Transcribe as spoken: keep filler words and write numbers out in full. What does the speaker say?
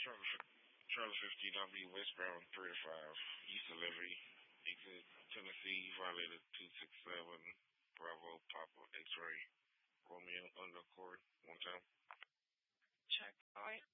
Charlie, Charlie fifty W westbound three to five, east of Levy, exit Tennessee, violated two six seven, Bravo, Papa, X-ray, Romeo, undercourt, one time. Check point.